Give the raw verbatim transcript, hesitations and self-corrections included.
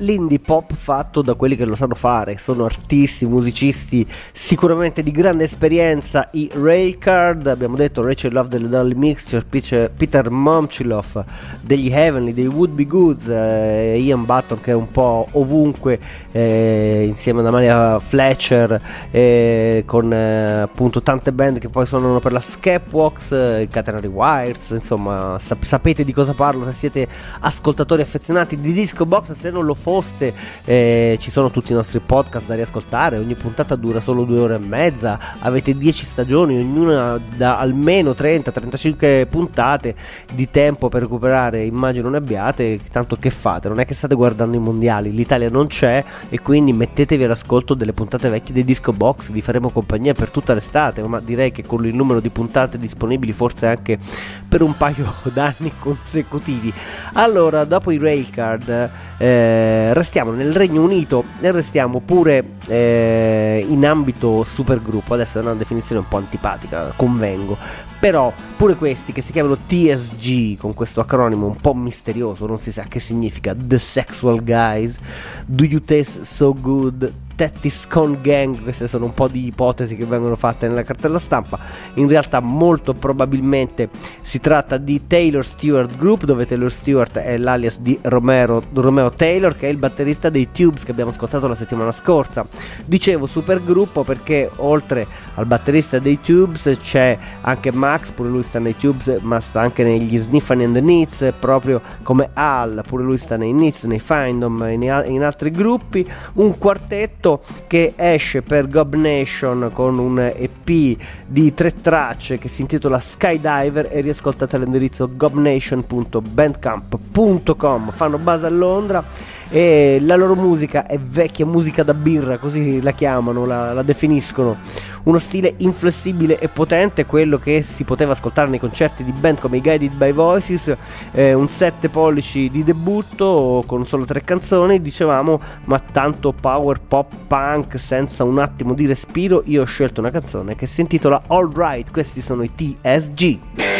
l'indie pop fatto da quelli che lo sanno fare, sono artisti, musicisti sicuramente di grande esperienza, i Railcard, abbiamo detto Rachel Love delle Dolly Mixture, Peter Momchilov degli Heavenly, dei Would Be Goods, eh, Ian Button che è un po' ovunque, eh, insieme ad Amalia Fletcher, eh, con eh, appunto tante band che poi suonano per la Skepwax, eh, Catenary Wires, insomma sap- sapete di cosa parlo se siete ascoltatori affezionati di Disco Box. Se non lo foste, eh, ci sono tutti i nostri podcast da riascoltare, ogni puntata dura solo due ore e mezza, avete dieci stagioni, ognuna da almeno trenta trentacinque puntate di tempo per recuperare, immagino ne abbiate, tanto che fate, non è che state guardando i mondiali, l'Italia non c'è e quindi mettetevi all'ascolto delle puntate vecchie di Disco Box, vi faremo compagnia per tutta l'estate, ma direi che con il numero di puntate disponibili forse anche per un paio d'anni consecutivi. Allora, dopo i Railcard eh, restiamo nel Regno Unito e restiamo pure eh, in ambito supergruppo. Adesso è una definizione un po' antipatica, convengo, però pure questi che si chiamano T S G, con questo acronimo un po' misterioso, non si sa che significa, The Sexual Guys, Do You Taste So Good, Tatty Scone Gang, queste sono un po' di ipotesi che vengono fatte nella cartella stampa, in realtà molto probabilmente si tratta di Taylor Stewart Group, dove Taylor Stewart è l'alias di Romero, Romeo Taylor, che è il batterista dei Tubes che abbiamo ascoltato la settimana scorsa. Dicevo supergruppo perché oltre al batterista dei Tubes c'è anche Max, pure lui sta nei Tubes ma sta anche negli Sniffany and the Needs, proprio come Al, pure lui sta nei Needs, nei Findom e in, in altri gruppi. Un quartetto che esce per Gob Nation con un E P di tre tracce che si intitola Skydiver e riascoltate all'indirizzo gobnation punto bandcamp punto com. Fanno base a Londra e la loro musica è vecchia musica da birra, così la chiamano, la, la definiscono, uno stile inflessibile e potente, quello che si poteva ascoltare nei concerti di band come i Guided by Voices, eh, un sette pollici di debutto con solo tre canzoni, dicevamo, ma tanto power pop punk senza un attimo di respiro. Io ho scelto una canzone che si intitola All Right, questi sono i T S G.